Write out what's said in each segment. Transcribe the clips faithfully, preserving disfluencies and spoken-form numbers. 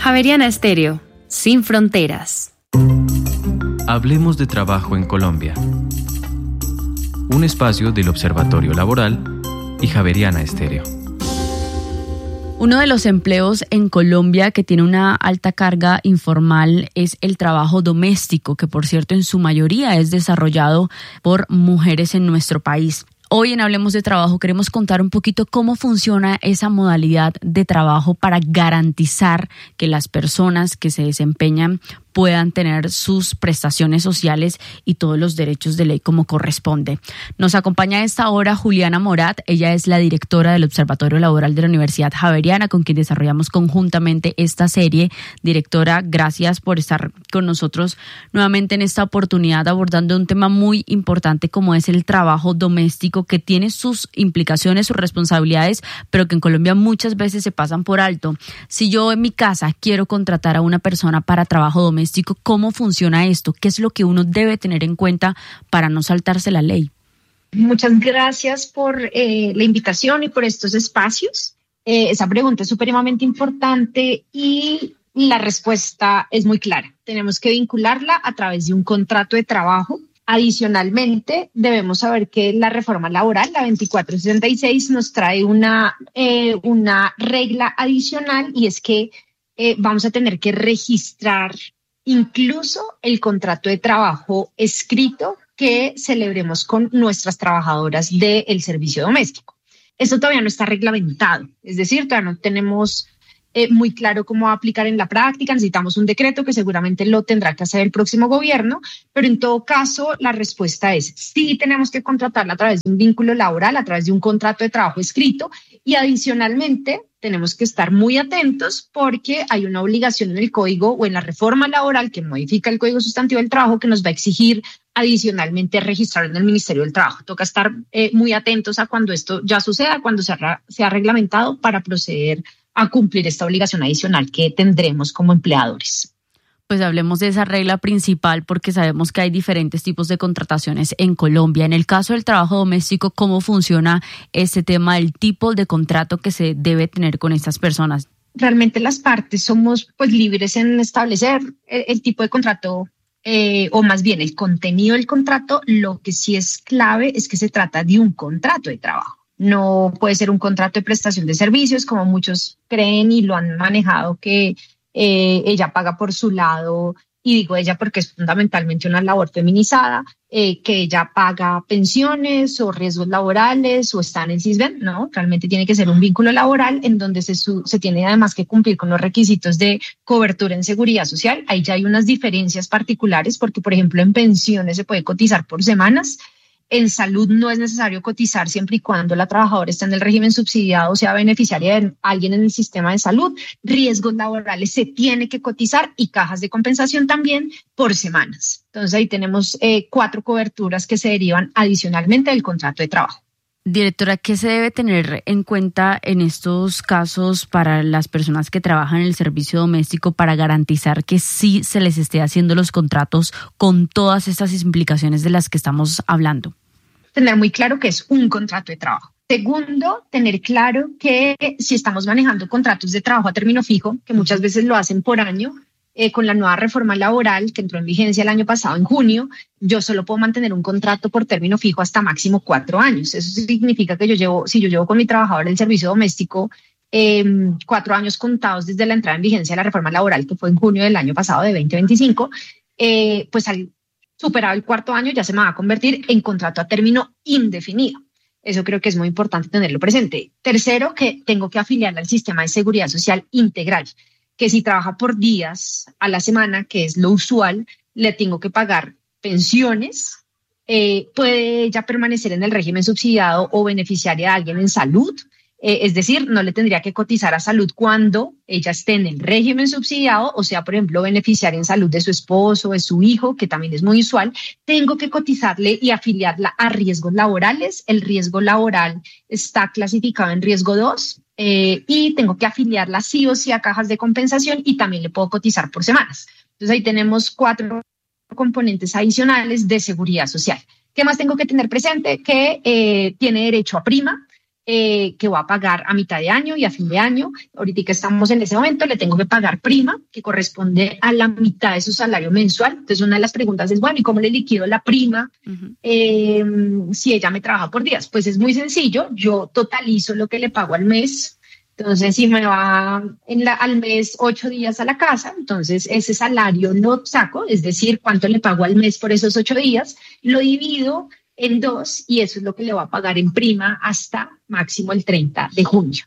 Javeriana Estéreo, sin fronteras. Hablemos de trabajo en Colombia. Un espacio del Observatorio Laboral y Javeriana Estéreo. Uno de los empleos en Colombia que tiene una alta carga informal es el trabajo doméstico, que por cierto en su mayoría es desarrollado por mujeres en nuestro país. Hoy en Hablemos de Trabajo queremos contar un poquito cómo funciona esa modalidad de trabajo para garantizar que las personas que se desempeñan puedan tener sus prestaciones sociales y todos los derechos de ley como corresponde. Nos acompaña a esta hora Juliana Morat. Ella es la directora del Observatorio Laboral de la Universidad Javeriana, con quien desarrollamos conjuntamente esta serie. Directora, gracias por estar con nosotros nuevamente en esta oportunidad abordando un tema muy importante como es el trabajo doméstico, que tiene sus implicaciones, sus responsabilidades, pero que en Colombia muchas veces se pasan por alto. Si yo en mi casa quiero contratar a una persona para trabajo doméstico, ¿cómo funciona esto? ¿Qué es lo que uno debe tener en cuenta para no saltarse la ley? Muchas gracias por eh, la invitación y por estos espacios. Eh, esa pregunta es supremamente importante y la respuesta es muy clara. Tenemos que vincularla a través de un contrato de trabajo. Adicionalmente, debemos saber que la reforma laboral, la veinticuatro sesenta y seis, nos trae una, eh, una regla adicional, y es que eh, vamos a tener que registrar incluso el contrato de trabajo escrito que celebremos con nuestras trabajadoras del servicio doméstico. Esto todavía no está reglamentado, es decir, todavía no tenemos eh, muy claro cómo va a aplicar en la práctica. Necesitamos un decreto que seguramente lo tendrá que hacer el próximo gobierno, pero en todo caso la respuesta es sí, tenemos que contratarla a través de un vínculo laboral, a través de un contrato de trabajo escrito, y adicionalmente tenemos que estar muy atentos porque hay una obligación en el código o en la reforma laboral que modifica el Código Sustantivo del Trabajo que nos va a exigir adicionalmente registrar en el Ministerio del Trabajo. Toca estar eh, muy atentos a cuando esto ya suceda, cuando se ha, se ha reglamentado, para proceder a cumplir esta obligación adicional que tendremos como empleadores. Pues hablemos de esa regla principal, porque sabemos que hay diferentes tipos de contrataciones en Colombia. En el caso del trabajo doméstico, ¿cómo funciona este tema del tipo de contrato que se debe tener con estas personas? Realmente las partes somos pues libres en establecer el, el tipo de contrato eh, o más bien el contenido del contrato. Lo que sí es clave es que se trata de un contrato de trabajo. No puede ser un contrato de prestación de servicios, como muchos creen y lo han manejado, que Eh, ella paga por su lado, y digo ella porque es fundamentalmente una labor feminizada, eh, que ella paga pensiones o riesgos laborales o está en el SISBEN. No, realmente tiene que ser un vínculo laboral en donde se, su, se tiene además que cumplir con los requisitos de cobertura en seguridad social. Ahí ya hay unas diferencias particulares porque, por ejemplo, en pensiones se puede cotizar por semanas. En salud no es necesario cotizar siempre y cuando la trabajadora esté en el régimen subsidiado o sea beneficiaria de alguien en el sistema de salud. Riesgos laborales se tiene que cotizar, y cajas de compensación también, por semanas. Entonces ahí tenemos eh, cuatro coberturas que se derivan adicionalmente del contrato de trabajo. Directora, ¿qué se debe tener en cuenta en estos casos para las personas que trabajan en el servicio doméstico para garantizar que sí se les esté haciendo los contratos con todas estas implicaciones de las que estamos hablando? Tener muy claro que es un contrato de trabajo. Segundo, tener claro que si estamos manejando contratos de trabajo a término fijo, que muchas veces lo hacen por año, Eh, con la nueva reforma laboral que entró en vigencia el año pasado en junio, yo solo puedo mantener un contrato por término fijo hasta máximo cuatro años. Eso significa que yo llevo, si yo llevo con mi trabajador del servicio doméstico eh, cuatro años contados desde la entrada en vigencia de la reforma laboral, que fue en junio del año pasado de veinte veinticinco, eh, pues al superar el cuarto año ya se me va a convertir en contrato a término indefinido. Eso creo que es muy importante tenerlo presente. Tercero, que tengo que afiliarla al sistema de seguridad social integral, que si trabaja por días a la semana, que es lo usual, le tengo que pagar pensiones, eh, puede ella permanecer en el régimen subsidiado o beneficiaria de alguien en salud, eh, es decir, no le tendría que cotizar a salud cuando ella esté en el régimen subsidiado, o sea, por ejemplo, beneficiaria en salud de su esposo, de su hijo, que también es muy usual. Tengo que cotizarle y afiliarla a riesgos laborales. El riesgo laboral está clasificado en riesgo dos, Eh, y tengo que afiliarla sí o sí a cajas de compensación, y también le puedo cotizar por semanas. Entonces ahí tenemos cuatro componentes adicionales de seguridad social. ¿Qué más tengo que tener presente? Que eh, tiene derecho a prima, eh, que voy a pagar a mitad de año y a fin de año. Ahorita que estamos en ese momento, le tengo que pagar prima, que corresponde a la mitad de su salario mensual. Entonces, una de las preguntas es, bueno, ¿y cómo le liquido la prima uh-huh. eh, si ella me trabaja por días? Pues es muy sencillo, yo totalizo lo que le pago al mes. Entonces, si me va en la, al mes ocho días a la casa, entonces ese salario lo saco, es decir, cuánto le pago al mes por esos ocho días, lo divido en dos y eso es lo que le va a pagar en prima hasta máximo el treinta de junio.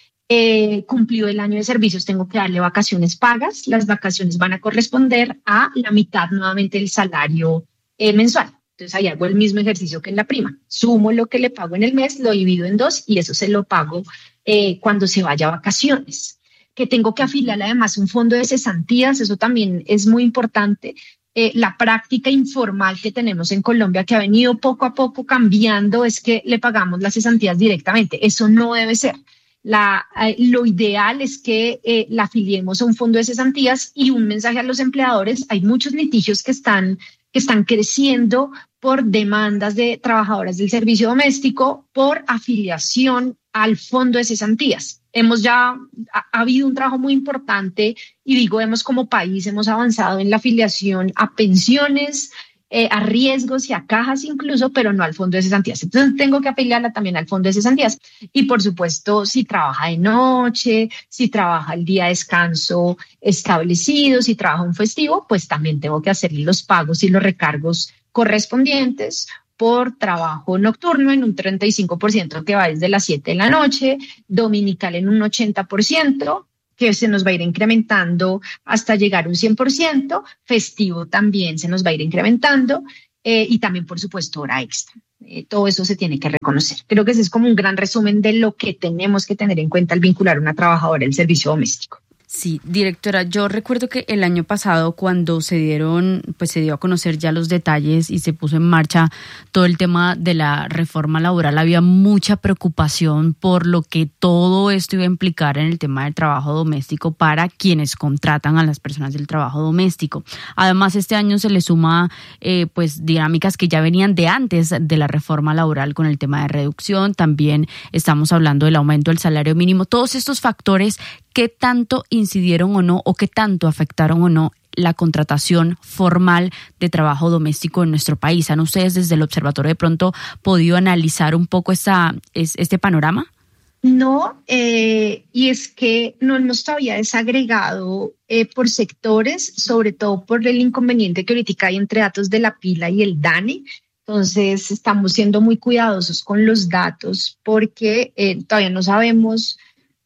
Eh, cumplido el año de servicios, tengo que darle vacaciones pagas. Las vacaciones van a corresponder a la mitad nuevamente del salario eh, mensual. Entonces ahí hago el mismo ejercicio que en la prima. Sumo lo que le pago en el mes, lo divido en dos y eso se lo pago eh, cuando se vaya a vacaciones. Que tengo que afiliar además un fondo de cesantías, eso también es muy importante. Eh, la práctica informal que tenemos en Colombia, que ha venido poco a poco cambiando, es que le pagamos las cesantías directamente. Eso no debe ser. La, eh, lo ideal es que eh, la afiliemos a un fondo de cesantías y un mensaje a los empleadores. Hay muchos litigios que están, que están creciendo por demandas de trabajadoras del servicio doméstico por afiliación al fondo de cesantías. Hemos ya, ha, ha habido un trabajo muy importante y digo, hemos como país, hemos avanzado en la afiliación a pensiones, eh, a riesgos y a cajas incluso, pero no al fondo de cesantías. Entonces tengo que afiliarla también al fondo de cesantías. Y por supuesto, si trabaja de noche, si trabaja el día de descanso establecido, si trabaja un festivo, pues también tengo que hacerle los pagos y los recargos correspondientes por trabajo nocturno en un treinta y cinco por ciento que va desde las siete de la noche, dominical en un ochenta por ciento, que se nos va a ir incrementando hasta llegar a un cien por ciento, festivo también se nos va a ir incrementando eh, y también, por supuesto, hora extra. Eh, todo eso se tiene que reconocer. Creo que ese es como un gran resumen de lo que tenemos que tener en cuenta al vincular a una trabajadora del servicio doméstico. Sí, directora, yo recuerdo que el año pasado cuando se dieron, pues se dio a conocer ya los detalles y se puso en marcha todo el tema de la reforma laboral, había mucha preocupación por lo que todo esto iba a implicar en el tema del trabajo doméstico para quienes contratan a las personas del trabajo doméstico. Además, este año se le suma eh, pues dinámicas que ya venían de antes de la reforma laboral con el tema de reducción, también estamos hablando del aumento del salario mínimo, todos estos factores. ¿Qué tanto incidieron o no, o qué tanto afectaron o no la contratación formal de trabajo doméstico en nuestro país? ¿Han ustedes desde el observatorio de pronto podido analizar un poco esta, este panorama? No, eh, y es que no hemos todavía desagregado eh, por sectores, sobre todo por el inconveniente que ahorita hay entre datos de la pila y el DANE. Entonces estamos siendo muy cuidadosos con los datos porque eh, todavía no sabemos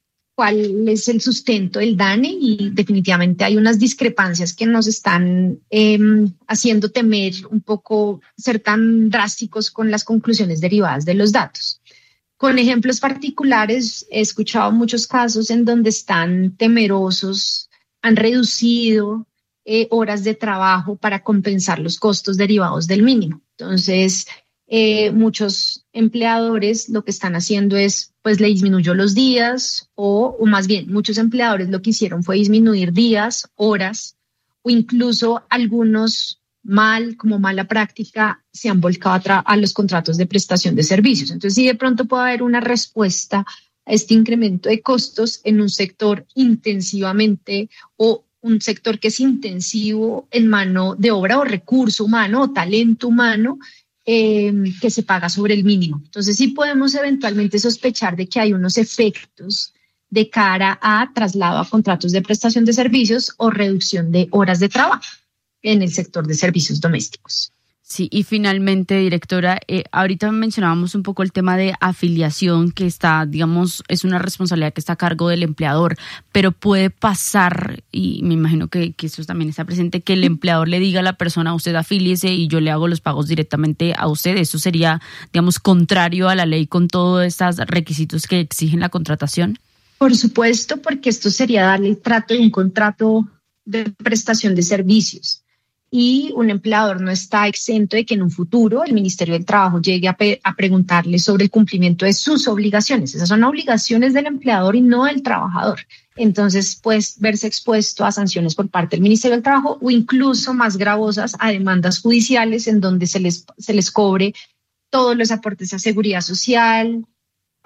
cuál es el sustento del DANE y definitivamente hay unas discrepancias que nos están eh, haciendo temer un poco ser tan drásticos con las conclusiones derivadas de los datos. Con ejemplos particulares, he escuchado muchos casos en donde están temerosos, han reducido eh, horas de trabajo para compensar los costos derivados del mínimo. Entonces, Eh, muchos empleadores lo que están haciendo es, pues le disminuyó los días o, o más bien, muchos empleadores lo que hicieron fue disminuir días, horas o incluso algunos mal, como mala práctica, se han volcado a, tra- a los contratos de prestación de servicios. Entonces, sí, de pronto puede haber una respuesta a este incremento de costos en un sector intensivamente o un sector que es intensivo en mano de obra o recurso humano o talento humano, Eh, que se paga sobre el mínimo. Entonces sí podemos eventualmente sospechar de que hay unos efectos de cara a traslado a contratos de prestación de servicios o reducción de horas de trabajo en el sector de servicios domésticos. Sí, y finalmente, directora, eh, ahorita mencionábamos un poco el tema de afiliación que está, digamos, es una responsabilidad que está a cargo del empleador, pero puede pasar, y me imagino que, que eso también está presente, que el empleador le diga a la persona, usted afíliese y yo le hago los pagos directamente a usted. Eso sería, digamos, contrario a la ley con todos estos requisitos que exigen la contratación. Por supuesto, porque esto sería darle el trato de un contrato de prestación de servicios. Y un empleador no está exento de que en un futuro el Ministerio del Trabajo llegue a, pe- a preguntarle sobre el cumplimiento de sus obligaciones. Esas son obligaciones del empleador y no del trabajador. Entonces, pues, verse expuesto a sanciones por parte del Ministerio del Trabajo o incluso más gravosas a demandas judiciales en donde se les, se les cobre todos los aportes a seguridad social,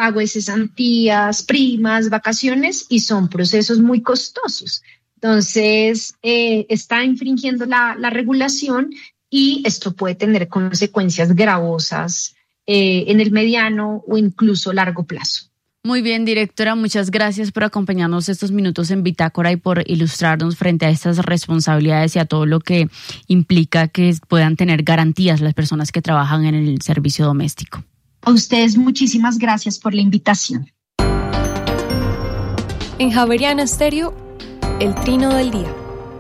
pago de cesantías, primas, vacaciones, y son procesos muy costosos. Entonces, eh, está infringiendo la, la regulación y esto puede tener consecuencias gravosas eh, en el mediano o incluso largo plazo. Muy bien, directora, muchas gracias por acompañarnos estos minutos en Bitácora y por ilustrarnos frente a estas responsabilidades y a todo lo que implica que puedan tener garantías las personas que trabajan en el servicio doméstico. A ustedes muchísimas gracias por la invitación. En Javeriana Estéreo, el trino del día.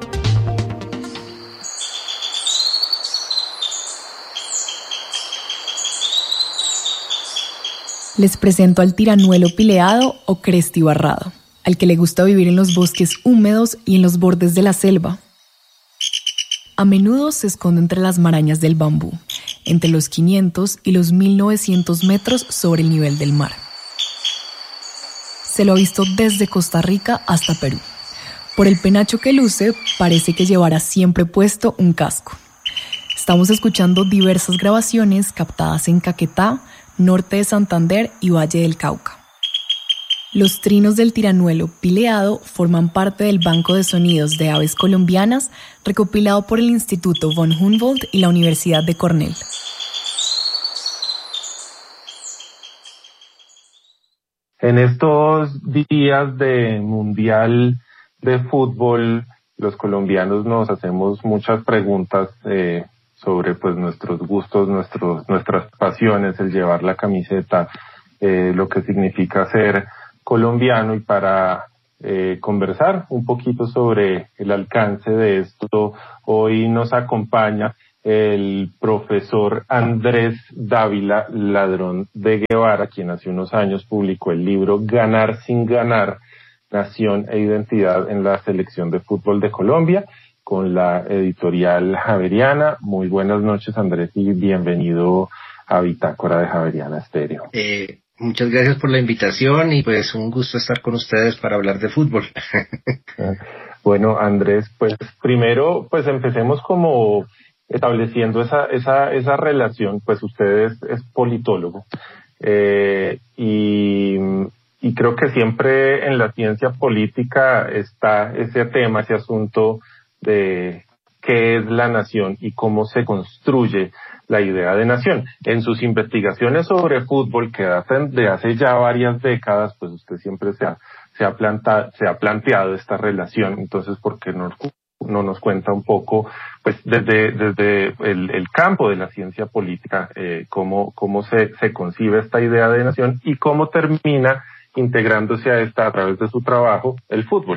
Les presento al tiranuelo pileado o crestibarrado, al que le gusta vivir en los bosques húmedos y en los bordes de la selva. A menudo se esconde entre las marañas del bambú, entre los quinientos y los mil novecientos metros sobre el nivel del mar. Se lo ha visto desde Costa Rica hasta Perú. Por el penacho que luce, parece que llevará siempre puesto un casco. Estamos escuchando diversas grabaciones captadas en Caquetá, norte de Santander y Valle del Cauca. Los trinos del tiranuelo pileado forman parte del Banco de Sonidos de Aves Colombianas, recopilado por el Instituto von Humboldt y la Universidad de Cornell. En estos días de Mundial de Fútbol, los colombianos nos hacemos muchas preguntas eh, sobre pues nuestros gustos, nuestros, nuestras pasiones, el llevar la camiseta, eh, lo que significa ser colombiano, y para eh, conversar un poquito sobre el alcance de esto, hoy nos acompaña el profesor Andrés Dávila Ladrón de Guevara, quien hace unos años publicó el libro Ganar sin ganar, Nación e Identidad en la Selección de Fútbol de Colombia, con la editorial Javeriana. Muy buenas noches, Andrés, y bienvenido a Bitácora de Javeriana Estéreo. Eh, muchas gracias por la invitación y pues un gusto estar con ustedes para hablar de fútbol. Bueno, Andrés, pues primero pues empecemos como estableciendo esa esa esa relación. Pues usted es, es politólogo eh, y y creo que siempre en la ciencia política está ese tema, ese asunto de qué es la nación y cómo se construye la idea de nación. En sus investigaciones sobre fútbol, que hacen de hace ya varias décadas, pues usted siempre se ha se ha plantado, se ha planteado esta relación. Entonces, ¿por qué no, no nos cuenta un poco, pues desde desde el, el campo de la ciencia política, eh, cómo cómo se se concibe esta idea de nación y cómo termina integrándose a esta a través de su trabajo, el fútbol?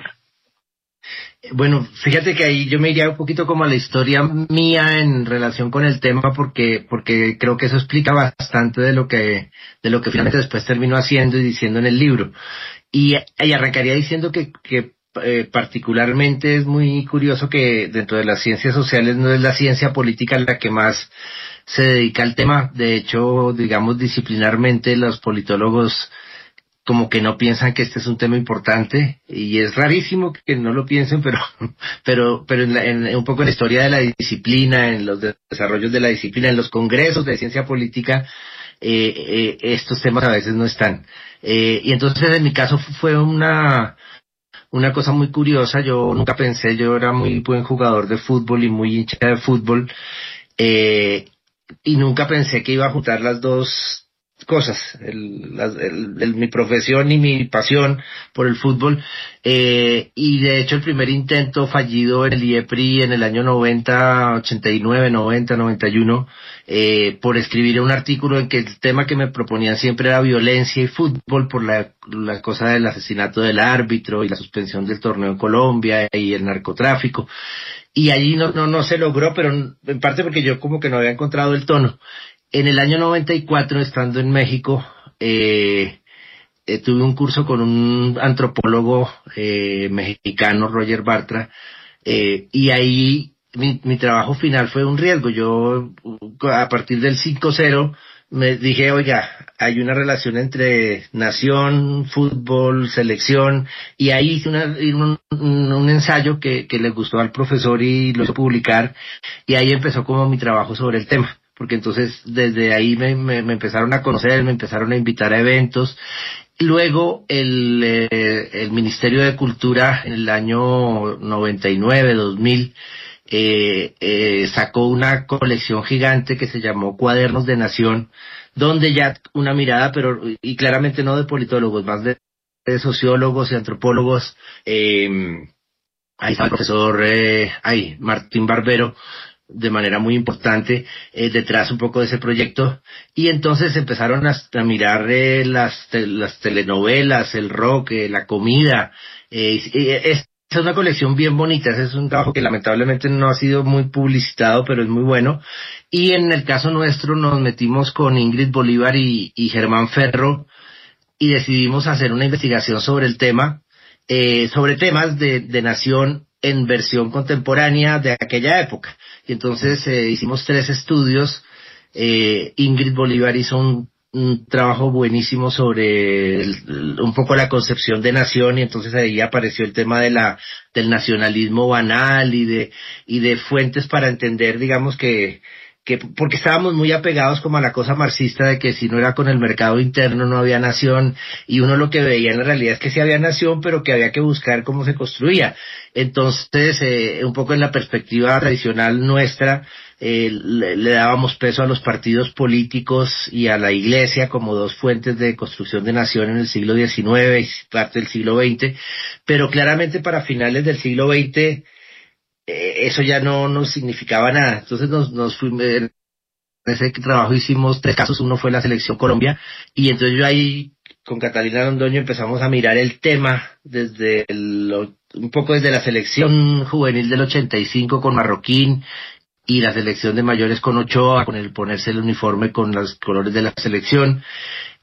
Bueno, fíjate que ahí yo me iría un poquito como a la historia mía en relación con el tema, porque porque creo que eso explica bastante de lo que de lo que finalmente después termino haciendo y diciendo en el libro. Y, y arrancaría diciendo que, que eh, particularmente es muy curioso que dentro de las ciencias sociales no es la ciencia política la que más se dedica al tema. De hecho, digamos, disciplinarmente los politólogos como que no piensan que este es un tema importante, y es rarísimo que no lo piensen, pero pero pero en, la, en un poco en la historia de la disciplina, en los desarrollos de la disciplina, en los congresos de ciencia política, eh, eh, estos temas a veces no están. Eh, y entonces en mi caso fue una una cosa muy curiosa. Yo nunca pensé, yo era muy buen jugador de fútbol y muy hincha de fútbol, eh, y nunca pensé que iba a juntar las dos cosas, el, el, el, mi profesión y mi pasión por el fútbol, eh, y de hecho el primer intento fallido en el I E P R I en el año noventa, ochenta y nueve, noventa, noventa y uno, eh, por escribir un artículo en que el tema que me proponían siempre era violencia y fútbol, por la, la cosa del asesinato del árbitro y la suspensión del torneo en Colombia y el narcotráfico. Y allí no, no, no se logró, pero en parte porque yo como que no había encontrado el tono. En el año noventa y cuatro, estando en México, eh, eh, tuve un curso con un antropólogo eh, mexicano, Roger Bartra, eh, y ahí mi, mi trabajo final fue un riesgo. Yo, a partir del cinco cero, me dije, oiga, hay una relación entre nación, fútbol, selección, y ahí hice una, un, un, un ensayo que, que le gustó al profesor y lo hizo publicar, y ahí empezó como mi trabajo sobre el tema. porque entonces desde ahí me, me, me empezaron a conocer, me empezaron a invitar a eventos. Luego el, eh, el Ministerio de Cultura en el año noventa y nueve, dos mil, eh, eh, sacó una colección gigante que se llamó Cuadernos de Nación, donde ya una mirada, pero y claramente no de politólogos, más de, de sociólogos y antropólogos. Eh, ahí está el profesor eh, ahí, Martín Barbero, de manera muy importante, eh, detrás un poco de ese proyecto, y entonces empezaron a, a mirar eh, las, te, las telenovelas, el rock, eh, la comida. Eh, es, es una colección bien bonita, ese es un trabajo que lamentablemente no ha sido muy publicitado, pero es muy bueno. Y en el caso nuestro nos metimos con Ingrid Bolívar y, y Germán Ferro, y decidimos hacer una investigación sobre el tema, eh, sobre temas de, de nación en versión contemporánea de aquella época. Y entonces eh, hicimos tres estudios. eh, Ingrid Bolívar hizo un, un trabajo buenísimo sobre el, un poco la concepción de nación, y entonces ahí apareció el tema de la del nacionalismo banal y de y de fuentes para entender, digamos, que que porque estábamos muy apegados como a la cosa marxista de que si no era con el mercado interno no había nación, y uno lo que veía en la realidad es que sí había nación, pero que había que buscar cómo se construía. Entonces, eh, un poco en la perspectiva tradicional nuestra, eh, le, le dábamos peso a los partidos políticos y a la iglesia como dos fuentes de construcción de nación en el siglo diecinueve y parte del siglo veinte, pero claramente para finales del siglo veinte Eh, eso ya no nos significaba nada. Entonces nos, nos fuimos, en ese trabajo hicimos tres casos. Uno fue la Selección Colombia, y entonces yo ahí con Catalina Londoño empezamos a mirar el tema desde el, un poco desde la selección juvenil del ochenta y cinco con Marroquín, y la selección de mayores con Ochoa, con el ponerse el uniforme con los colores de la selección.